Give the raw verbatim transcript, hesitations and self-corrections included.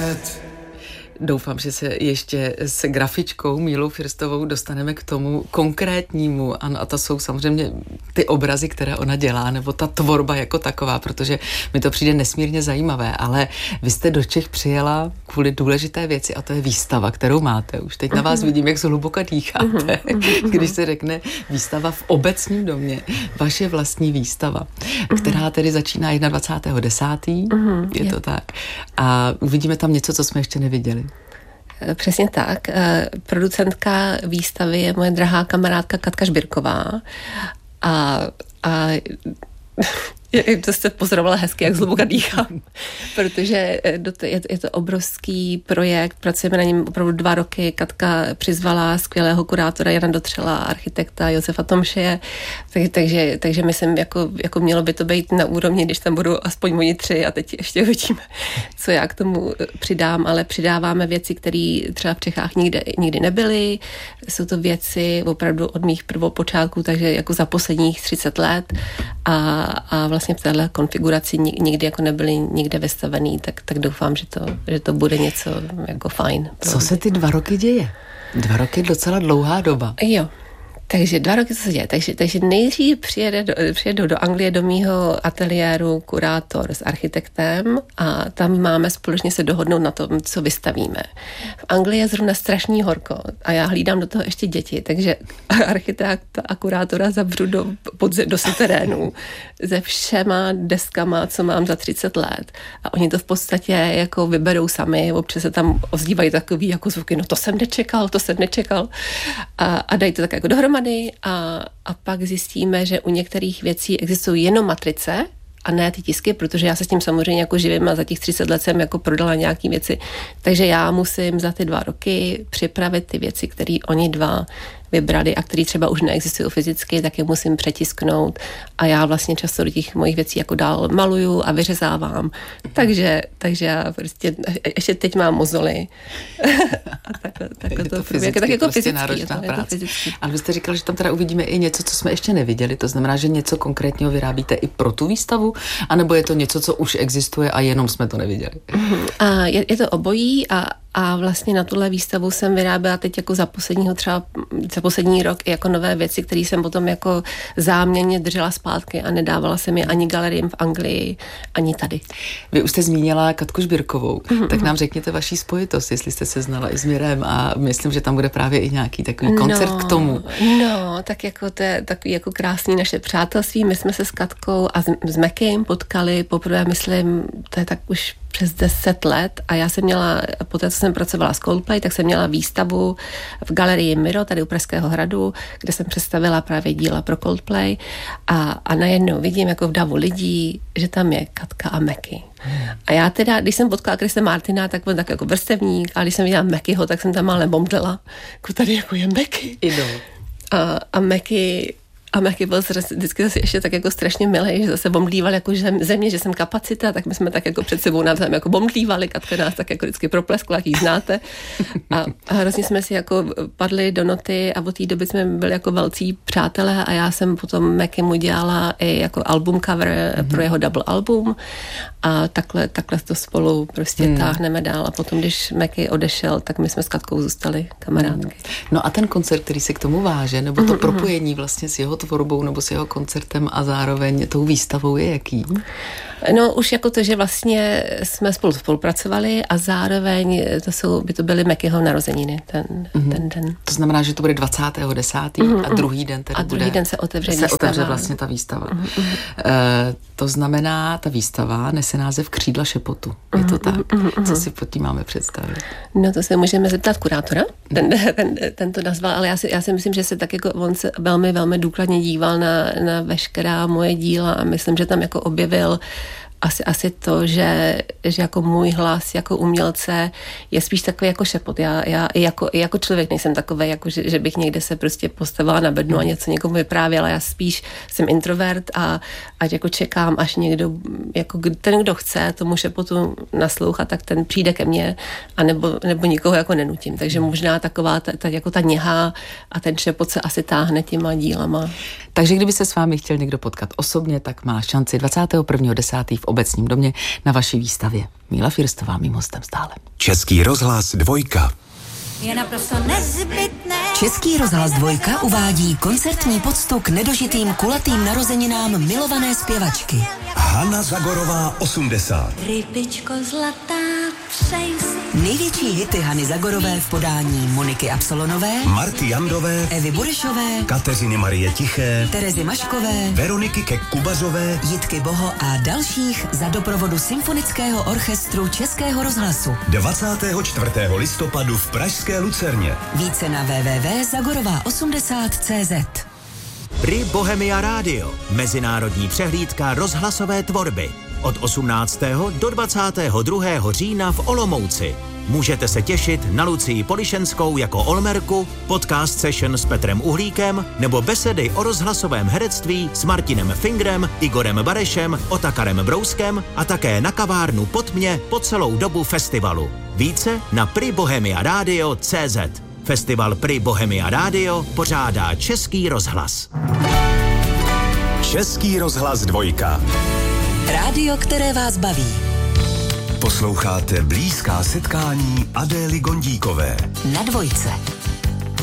svět. Doufám, že se ještě s grafičkou Mílou Firstovou dostaneme k tomu konkrétnímu. Ano, a to jsou samozřejmě ty obrazy, které ona dělá, nebo ta tvorba jako taková, protože mi to přijde nesmírně zajímavé, ale vy jste do Čech přijela kvůli důležité věci a to je výstava, kterou máte. Už teď na vás vidím, jak zhluboka dýcháte, když se řekne výstava v Obecním domě. Vaše vlastní výstava, která tedy začíná dvacátého prvního desátého Je to tak. A uvidíme tam něco, co jsme ještě neviděli. Přesně tak. Producentka výstavy je moje drahá kamarádka Katka Žbírková a, a to jste pozorovala hezky, jak zhluboka dýchám, protože je to obrovský projekt, pracujeme na něm opravdu dva roky. Katka přizvala skvělého kurátora Jana Dotřela, architekta Josefa Tomšeje, takže, takže myslím, jako, jako mělo by to být na úrovni, když tam budou aspoň oni tři a teď ještě uvidíme, co já k tomu přidám, ale přidáváme věci, které třeba v Čechách nikdy, nikdy nebyly. Jsou to věci opravdu od mých prvopočátků, takže jako za posledních třicet let a, a vlastně v téhle konfiguraci nikdy jako nebyly nikde vystavený, tak, tak doufám, že to, že to bude něco jako fajn. Co se ty dva roky děje? Dva roky je docela dlouhá doba. Jo. Takže dva roky, co se děje. Takže, takže nejdřív přijede do, přijedou do Anglie do mýho ateliéru kurátor s architektem a tam máme společně se dohodnout na tom, co vystavíme. V Anglii je zrovna strašný horko a já hlídám do toho ještě děti, takže architekt a kurátora zavřu do, podze, do terénu se všema deskama, co mám za třicet let. A oni to v podstatě jako vyberou sami, občas se tam ozdívají takový jako zvuky, no to jsem nečekal, to jsem nečekal. A, a dají to tak jako dohromady. A, a pak zjistíme, že u některých věcí existují jenom matrice a ne ty tisky, protože já se s tím samozřejmě jako živím a za těch třicet let jsem jako prodala nějaký věci. Takže já musím za ty dva roky připravit ty věci, které oni dva vybrali a které třeba už neexistují fyzicky, tak je musím přetisknout a já vlastně často do těch mojich věcí jako dál maluju a vyřezávám. Takže, takže já prostě ještě teď mám mozoly. A takhle, takhle je to, to fyzicky, tak jako prostě fyzický, náročná je to, práce. je to fyzický. Ale vy jste říkal, že tam teda uvidíme i něco, co jsme ještě neviděli, to znamená, že něco konkrétního vyrábíte i pro tu výstavu, anebo je to něco, co už existuje a jenom jsme to neviděli? A je, je to obojí a A vlastně na tuhle výstavu jsem vyráběla teď jako za posledního třeba, za poslední rok i jako nové věci, které jsem potom jako záměrně držela zpátky a nedávala jsem je ani galeriím v Anglii, ani tady. Vy už jste zmínila Katku Žbírkovou, mm-hmm. tak nám řekněte vaší spojitost, jestli jste se znala i s Mirem a myslím, že tam bude právě i nějaký takový koncert no, k tomu. No, tak jako to je takový jako krásný naše přátelství. My jsme se s Katkou a s, s Mekim potkali poprvé, myslím, to je tak už přes deset let a já jsem měla, poté co jsem pracovala s Coldplay, tak jsem měla výstavu v galerii Miro, tady u Pražského hradu, kde jsem představila právě díla pro Coldplay a, a najednou vidím jako v davu lidí, že tam je Katka a Meky. A já teda, když jsem potkala Chrise Martina, tak byl tak jako vrstevník a když jsem viděla Mekyho, tak jsem tam ale bomdlela. Jako tady jako je Meky. Idol. A, a Meky A Meky byl vždycky zase ještě tak jako strašně milý, že zase bomdlíval jako země, že jsem kapacita, tak my jsme tak jako před sebou navzájem jako bomdlívali, Katka nás tak jako vždycky propleskla, jak jí znáte. A, a hrozně jsme si jako padli do noty a od té doby jsme byli jako velcí přátelé a já jsem potom Mekymu dělala i jako album cover mm-hmm. pro jeho double album a takhle, takhle to spolu prostě mm. táhneme dál a potom, když Meky odešel, tak my jsme s Katkou zůstali kamarádky. Mm. No a ten koncert, který se k tomu váže, nebo to mm-hmm. propojení vlastně s jeho tvorbou nebo s jeho koncertem a zároveň tou výstavou je jaký? No už jako to, že vlastně jsme spolu spolupracovali a zároveň to jsou, by to byly Mekyho narozeniny ten, mm-hmm. ten den. To znamená, že to bude dvacátého desátého Mm-hmm. a druhý den tedy a bude... druhý den se otevře se výstava. otevře vlastně ta výstava. Mm-hmm. E, to znamená, ta výstava nese název Křídla šepotu. Je to tak? Mm-hmm. Co si pod tím máme představit? No to se můžeme zeptat kurátora. Ten, ten, ten to nazval, ale já si, já si myslím, že se tak jako on se velmi, velmi důkladně díval na, na veškerá moje díla a myslím, že tam jako objevil Asi, asi to, že, že jako můj hlas jako umělce je spíš takový jako šepot. Já, já i jako, i jako člověk nejsem takovej, jako že, že bych někde se prostě postavila na bednu a něco někomu vyprávěla. Já spíš jsem introvert a ať jako čekám, až někdo, jako ten, kdo chce tomu šepotu naslouchat, tak ten přijde ke mně a nebo, nebo nikoho jako nenutím. Takže možná taková ta, ta, jako ta něha a ten šepot se asi táhne těma dílama. Takže kdyby se s vámi chtěl někdo potkat osobně, tak má šanci dvacátého prvního desátého v Obecním domě na vaší výstavě. Míla Firstová, mým hostem stále. Český rozhlas dvojka. Je naprosto nezbytné. Český rozhlas dvojka uvádí koncertní poctu k nedožitým kulatým narozeninám milované zpěvačky. Hana Zagorová osmdesát. Rybičko zlatá, přej si. Největší hity Hany Zagorové v podání Moniky Absolonové, Marty Jandové, Evy Burešové, Kateřiny Marie Tiché, Terezy Maškové, Veroniky Kek-Kubazové, Jitky Boho a dalších za doprovodu Symfonického orchestru Českého rozhlasu. dvacátého čtvrtého listopadu v pražské Lucerně. Více na w w w tečka zagorová osmdesát tečka cé zet. Pri Bohemia Radio, mezinárodní přehlídka rozhlasové tvorby. Od osmnáctého do dvacátého druhého října v Olomouci. Můžete se těšit na Lucii Polišenskou jako Olmerku, podcast session s Petrem Uhlíkem nebo besedy o rozhlasovém herectví s Martinem Fingrem, Igorem Barešem, Otakarem Brouskem a také na kavárnu Pod mě po celou dobu festivalu. Více na pri bohemia radio tečka cé zet. Festival Pri Bohemia Radio pořádá Český rozhlas. Český rozhlas dvojka. Rádio, které vás baví. Posloucháte blízká setkání Adély Gondíkové. Na dvojce.